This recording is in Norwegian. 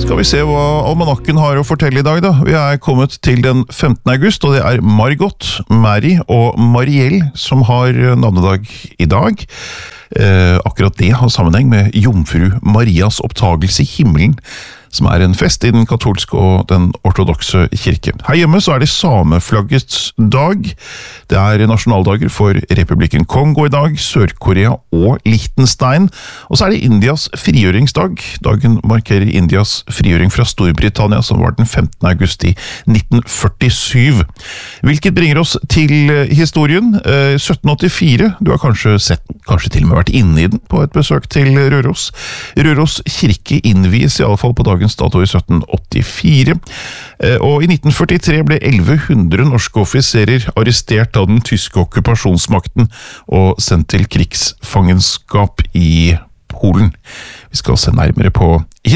Skal vi se hva almanakken har å fortelle i dag da. Vi kommet til den 15. august, og det Margot, Mary og Marielle som har navnedag i dag. Akkurat det har sammenheng med Jomfru Marias opptagelse i himmelen, som en fest i den katolske og den ortodokse kirke. Her hjemme så det sameflaggets dag. Det nasjonaldager for Republikken Kongo i dag, Sør-Korea og Liechtenstein. Og så det Indias frigjøringsdag. Dagen markerer Indias frigjøring fra Storbritannia, som var den 15. august i 1947. Hvilket bringer oss til historien. 1784, du har kanskje sett den, kanskje til og med vært inne i den på et besøk til Røros. Røros kirke innvies i alle fall på dagens dato i 1784, og i 1943 ble 1100 norske offiserer arrestert av den tyske okkupasjonsmakten og sendt til krigsfangenskap i Polen. Vi skal se nærmere på